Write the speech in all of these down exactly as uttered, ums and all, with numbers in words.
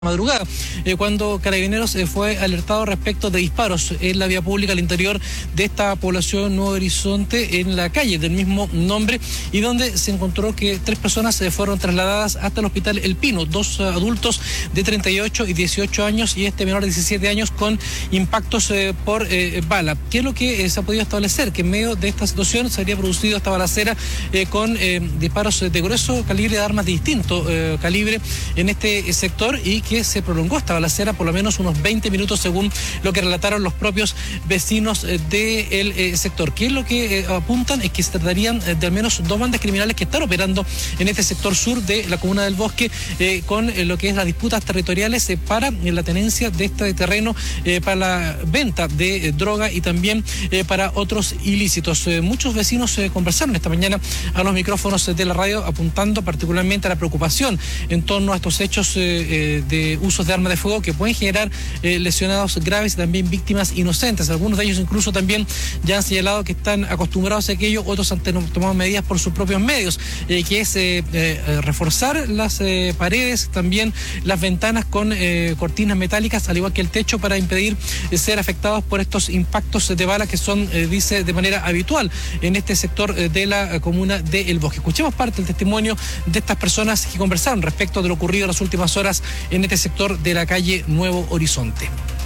madrugada, eh, cuando Carabineros eh, fue alertado respecto de disparos en la vía pública al interior de esta población Nuevo Horizonte, en la calle del mismo nombre, y donde se encontró que tres personas eh, fueron trasladadas hasta el hospital El Pino, dos uh, adultos de treinta y ocho y dieciocho años y este menor de diecisiete años con impactos eh, por eh, bala. ¿Qué es lo que eh, se ha podido establecer? Que en medio de esta situación se habría producido esta balacera eh, con eh, disparos de grueso calibre de armas de distinto eh, calibre en este eh, sector, y que se prolongó esta balacera por lo menos unos veinte minutos según lo que relataron los propios vecinos del eh, sector. ¿Qué es lo que eh, apuntan? Es que se tratarían eh, de al menos dos bandas criminales que están operando en este sector sur de la comuna del Bosque eh, con eh, lo que es las disputas territoriales eh, para eh, la tenencia de este terreno, eh, para la venta de eh, droga y también eh, para otros ilícitos. Eh, muchos vecinos eh, conversaron esta mañana a los micrófonos eh, de la radio, apuntando particularmente a la preocupación en torno a estos hechos eh, eh, de usos de armas de fuego que pueden generar eh, lesionados graves y también víctimas inocentes. Algunos de ellos incluso también ya han señalado que están acostumbrados a aquello, otros han tomado medidas por sus propios medios, eh, que es eh, eh, reforzar las eh, paredes, también las ventanas con eh, cortinas metálicas, al igual que el techo, para impedir eh, ser afectados por estos impactos de bala que son, eh, dice, de manera habitual en este sector eh, de la comuna de El Bosque. Escuchemos parte del testimonio de estas personas que conversaron respecto de lo ocurrido en las últimas horas en este sector de la calle Nuevo Horizonte.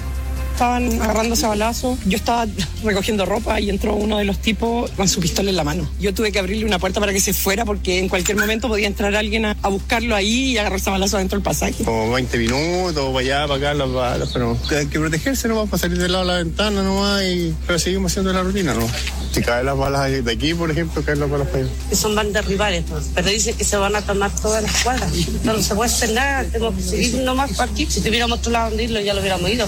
Estaban agarrándose a balazos. Yo estaba recogiendo ropa y entró uno de los tipos con su pistola en la mano. Yo tuve que abrirle una puerta para que se fuera, porque en cualquier momento podía entrar alguien a, a buscarlo ahí y agarrarse a balazos dentro del pasaje. Como veinte minutos, para allá, para acá, las balas, pero hay que protegerse nomás, para salir del lado de la ventana nomás, y... pero seguimos haciendo la rutina, ¿no? Si caen las balas de aquí, por ejemplo, caen las balas para allá. Son bandas rivales, pues, pero dicen que se van a tomar todas las cuadras. No se puede hacer nada, tenemos que seguir nomás por aquí. Si tuviéramos otro lado donde irlo, ya lo hubiéramos ido.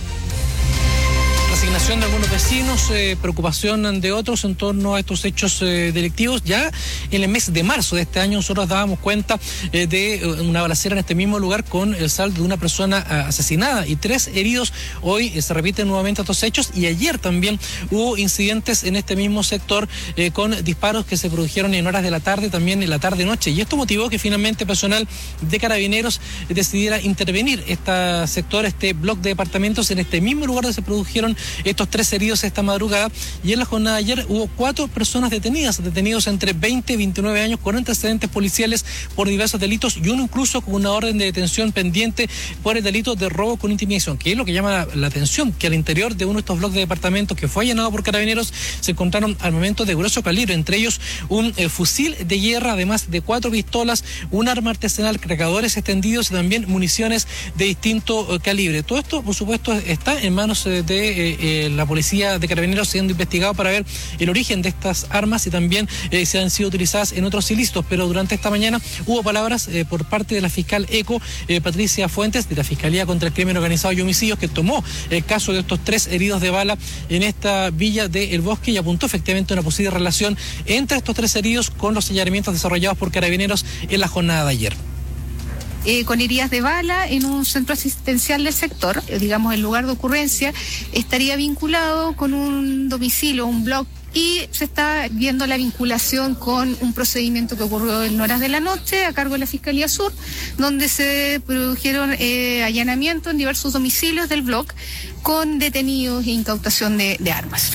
Resignación de algunos vecinos, eh, preocupación de otros en torno a estos hechos eh, delictivos. Ya en el mes de marzo de este año nosotros dábamos cuenta eh, de una balacera en este mismo lugar con el saldo de una persona uh, asesinada y tres heridos. Hoy eh, se repiten nuevamente estos hechos, y ayer también hubo incidentes en este mismo sector eh, con disparos que se produjeron en horas de la tarde, también en la tarde-noche, y esto motivó que finalmente personal de Carabineros eh, decidiera intervenir este sector, este bloque de departamentos, en este mismo lugar donde se produjeron estos tres heridos esta madrugada. Y en la jornada de ayer hubo cuatro personas detenidas, detenidos entre veinte y veintinueve años con antecedentes policiales por diversos delitos, y uno incluso con una orden de detención pendiente por el delito de robo con intimidación, que es lo que llama la atención, que al interior de uno de estos bloques de departamentos que fue allanado por Carabineros se encontraron armamentos de grueso calibre, entre ellos un eh, fusil de guerra, además de cuatro pistolas, un arma artesanal, cargadores extendidos y también municiones de distinto eh, calibre. Todo esto, por supuesto, está en manos eh, de eh, Eh, la policía de Carabineros, siendo investigado para ver el origen de estas armas y también eh, si han sido utilizadas en otros ilícitos. Pero durante esta mañana hubo palabras eh, por parte de la fiscal ECO, eh, Patricia Fuentes, de la Fiscalía contra el Crimen Organizado y Homicidios, que tomó el caso de estos tres heridos de bala en esta villa de El Bosque y apuntó efectivamente a una posible relación entre estos tres heridos con los señalamientos desarrollados por Carabineros en la jornada de ayer. Eh, con heridas de bala en un centro asistencial del sector, eh, digamos el lugar de ocurrencia estaría vinculado con un domicilio, un blog, y se está viendo la vinculación con un procedimiento que ocurrió en horas de la noche a cargo de la Fiscalía Sur, donde se produjeron eh, allanamientos en diversos domicilios del blog con detenidos e incautación de, de armas.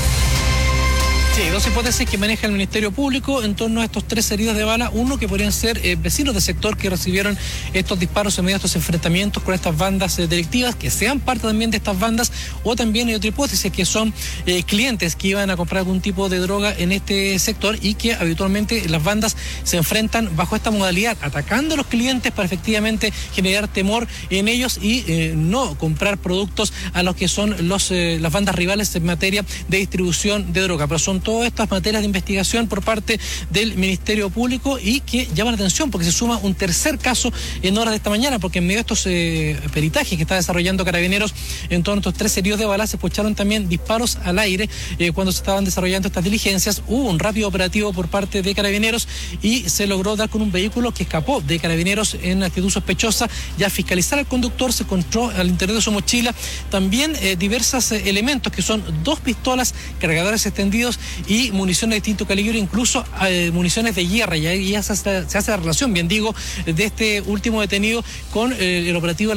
Sí, dos hipótesis que maneja el Ministerio Público en torno a estos tres heridos de bala. Uno, que podrían ser eh, vecinos del sector que recibieron estos disparos en medio de estos enfrentamientos con estas bandas eh, delictivas, que sean parte también de estas bandas, o también hay otra hipótesis, que son eh, clientes que iban a comprar algún tipo de droga en este sector y que habitualmente las bandas se enfrentan bajo esta modalidad, atacando a los clientes para efectivamente generar temor en ellos y eh, no comprar productos a los que son los eh, las bandas rivales en materia de distribución de droga. Pero son todas estas materias de investigación por parte del Ministerio Público, y que llama la atención porque se suma un tercer caso en horas de esta mañana, porque en medio de estos eh, peritajes que está desarrollando Carabineros en torno a estos tres heridos de bala, se escucharon también disparos al aire eh, cuando se estaban desarrollando estas diligencias. Hubo un rápido operativo por parte de Carabineros y se logró dar con un vehículo que escapó de Carabineros en actitud sospechosa. Ya fiscalizar al conductor, se encontró al interior de su mochila también eh, diversos eh, elementos, que son dos pistolas, cargadores extendidos y municiones de distinto calibre, incluso eh, municiones de guerra. Y ahí ya se hace, se hace la relación, bien digo, de este último detenido con eh, el operativo